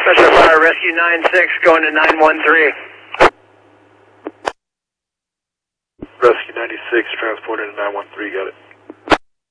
Special Fire Rescue 96 going to 913. Rescue 96 transported to 913, got it.